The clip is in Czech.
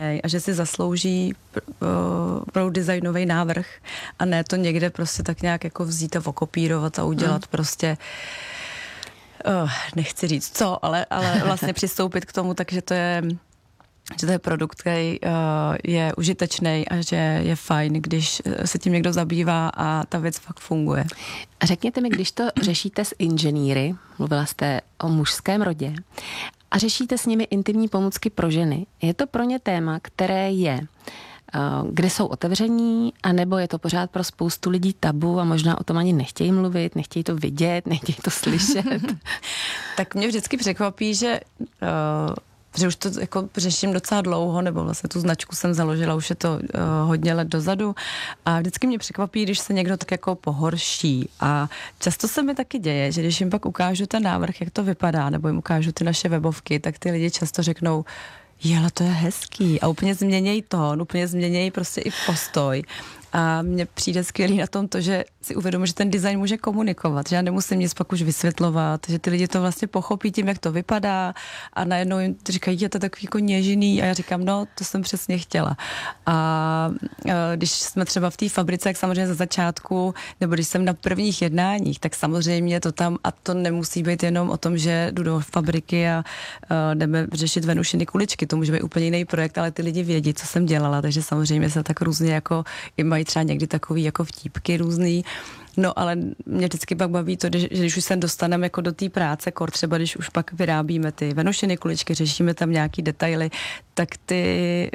a že si zaslouží pro designový návrh a ne to někde prostě tak nějak jako vzít a okopírovat a udělat prostě nechci říct co, ale vlastně přistoupit k tomu, takže to je produkt, který je užitečný a že je fajn, když se tím někdo zabývá a ta věc fakt funguje. A řekněte mi, když to řešíte s inženýry, mluvila jste o mužském rodě, a řešíte s nimi intimní pomůcky pro ženy, je to pro ně téma, které je, kde jsou otevření, anebo je to pořád pro spoustu lidí tabu a možná o tom ani nechtějí mluvit, nechtějí to vidět, nechtějí to slyšet? Tak mě vždycky překvapí, že už to jako řeším docela dlouho, nebo vlastně tu značku jsem založila, už je to hodně let dozadu a vždycky mě překvapí, když se někdo tak jako pohorší a často se mi taky děje, že když jim pak ukážu ten návrh, jak to vypadá, nebo jim ukážu ty naše webovky, tak ty lidi často řeknou, ale to je hezký a úplně změněj tón, úplně změněj prostě i postoj. A mně přijde skvělý na tom to, že si uvědomuji, že ten design může komunikovat, že já nemusím nic pak už vysvětlovat, že ty lidi to vlastně pochopí tím, jak to vypadá a najednou jim říkají, je to takový jako něžný a já říkám, no, to jsem přesně chtěla. A když jsme třeba v té fabrice, jak samozřejmě za začátku, nebo když jsem na prvních jednáních, tak samozřejmě to tam, a to nemusí být jenom o tom, že jdu do fabriky a jdeme řešit Venušiny kuličky, to může být úplně jiný projekt, ale ty lidi vědí, co jsem dělala, takže samozřejmě se tak různě jako i mají třeba někdy takový jako vtípky různý. No ale mě vždycky pak baví to, že když už se dostaneme jako do té práce, třeba když už pak vyrábíme ty Venušiny kuličky, řešíme tam nějaký detaily, tak ty